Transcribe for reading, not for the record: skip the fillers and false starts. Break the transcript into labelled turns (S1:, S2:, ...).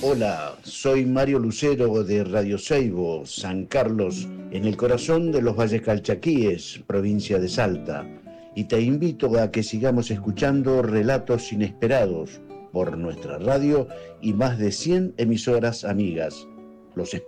S1: Hola, soy Mario Lucero de Radio Seibo, San Carlos, en el corazón de los Valles Calchaquíes, provincia de Salta, y te invito a que sigamos escuchando relatos inesperados por nuestra radio y más de 100 emisoras amigas. Los